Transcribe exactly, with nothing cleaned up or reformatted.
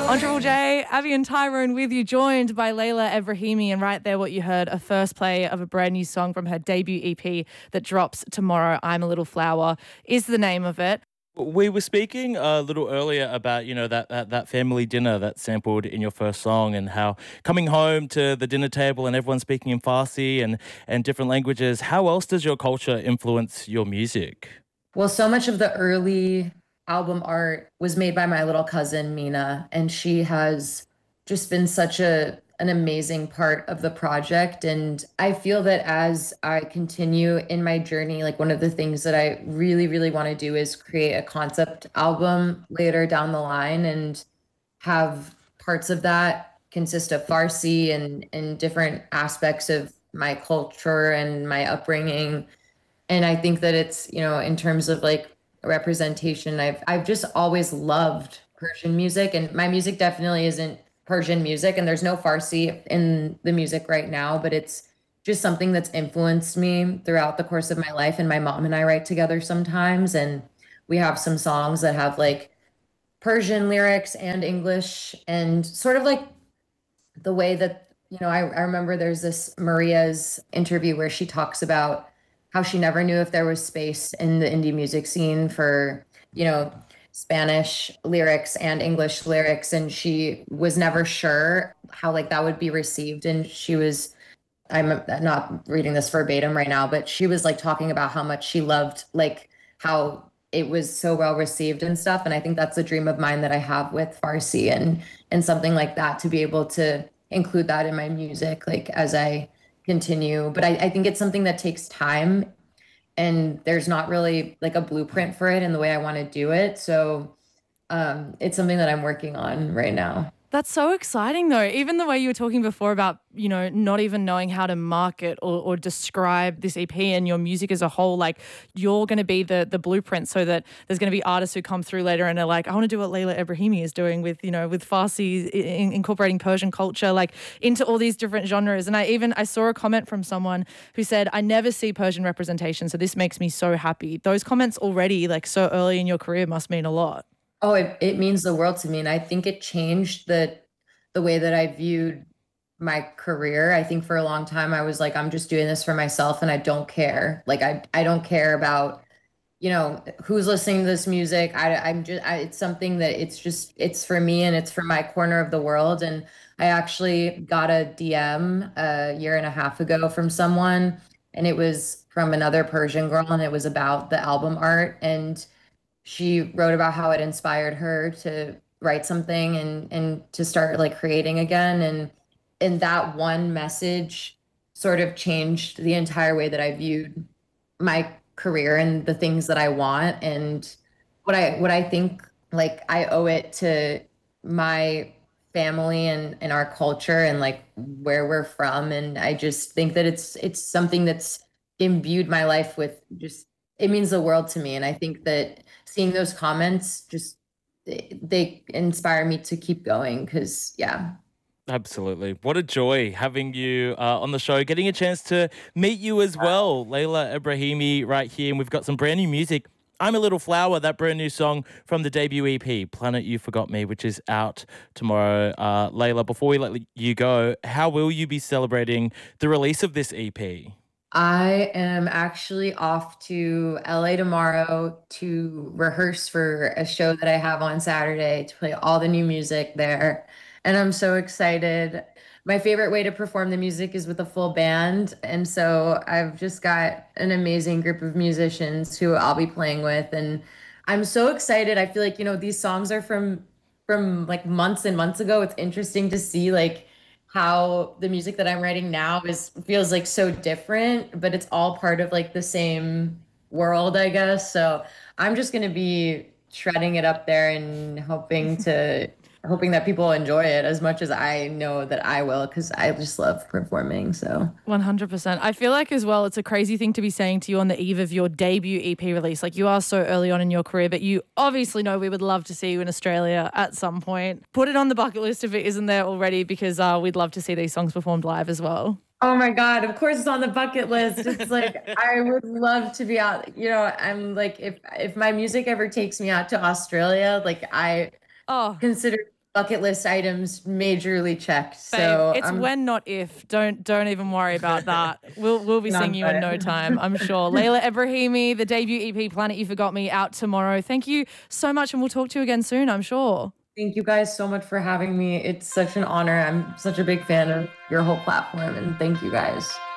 On Triple J, Abby and Tyrone with you, joined by Layla Ebrahimi. And right there, what you heard, a first play of a brand new song from her debut E P that drops tomorrow. I'm a Little Flower is the name of it. We were speaking a little earlier about, you know, that, that, that family dinner that's sampled in your first song and how coming home to the dinner table and everyone speaking in Farsi and, and different languages. How else does your culture influence your music? Well, so much of the early album art was made by my little cousin, Mina, and she has just been such a an amazing part of the project. And I feel that as I continue in my journey, like one of the things that I really, really want to do is create a concept album later down the line and have parts of that consist of Farsi and, and different aspects of my culture and my upbringing. And I think that it's, you know, in terms of like representation, I've I've just always loved Persian music, and my music definitely isn't Persian music, and there's no Farsi in the music right now, but it's just something that's influenced me throughout the course of my life. And my mom and I write together sometimes, and we have some songs that have like Persian lyrics and English, and sort of like the way that, you know, I, I remember there's this Maria's interview where she talks about how she never knew if there was space in the indie music scene for, you know, Spanish lyrics and English lyrics. And she was never sure how like that would be received. And she was, I'm not reading this verbatim right now, but she was like talking about how much she loved, like how it was so well received and stuff. And I think that's a dream of mine that I have with Farsi and, and something like that, to be able to include that in my music, like as I continue. But I, I think it's something that takes time, and there's not really like a blueprint for it in the way I want to do it. So um, it's something that I'm working on right now. That's so exciting, though. Even the way you were talking before about, you know, not even knowing how to market or, or describe this E P and your music as a whole, like you're going to be the the blueprint, so that there's going to be artists who come through later and are like, I want to do what Layla Ebrahimi is doing with, you know, with Farsi, in, incorporating Persian culture, like into all these different genres. And I even, I saw a comment from someone who said, I never see Persian representation, so this makes me so happy. Those comments already, like so early in your career, must mean a lot. Oh, it, it means the world to me. And I think it changed the the way that I viewed my career. I think for a long time I was like, I'm just doing this for myself and I don't care. Like I I don't care about, you know, who's listening to this music. I I'm just I, it's something that it's just it's for me and it's for my corner of the world. And I actually got a D M a year and a half ago from someone, and it was from another Persian girl, and it was about the album art. And she wrote about how it inspired her to write something and and to start like creating again. And and that one message sort of changed the entire way that I viewed my career and the things that I want. And what I what I think like I owe it to my family and, and our culture and like where we're from. And I just think that it's it's something that's imbued my life with just, it means the world to me. And I think that seeing those comments just, they, they inspire me to keep going, because yeah. Absolutely. What a joy having you uh, on the show, getting a chance to meet you as well. Layla Ebrahimi right here. And we've got some brand new music. I'm a Little Flower, that brand new song from the debut E P, Planet You Forgot Me, which is out tomorrow. Uh, Layla, before we let you go, how will you be celebrating the release of this E P? I am actually off to L A tomorrow to rehearse for a show that I have on Saturday to play all the new music there. And I'm so excited. My favorite way to perform the music is with a full band. And so I've just got an amazing group of musicians who I'll be playing with. And I'm so excited. I feel like, you know, these songs are from from like months and months ago. It's interesting to see like how the music that I'm writing now is feels like so different, but it's all part of like the same world, I guess. So I'm just gonna be shredding it up there and hoping to hoping that people enjoy it as much as I know that I will, because I just love performing. So one hundred percent. I feel like as well, it's a crazy thing to be saying to you on the eve of your debut E P release. Like, you are so early on in your career, but you obviously know we would love to see you in Australia at some point. Put it on the bucket list if it isn't there already, because uh, we'd love to see these songs performed live as well. Oh my God, of course it's on the bucket list. It's like, I would love to be out. You know, I'm like, if if my music ever takes me out to Australia, like I Oh, consider bucket list items majorly checked. Babe, So it's I'm when, not if. Don't don't even worry about that. We'll we'll be Not seeing you in no bad. time, I'm sure. Layla Ebrahimi, the debut E P Planet You Forgot Me, out tomorrow. Thank you so much, and we'll talk to you again soon, I'm sure. Thank you guys so much for having me. It's such an honor. I'm such a big fan of your whole platform, and thank you guys.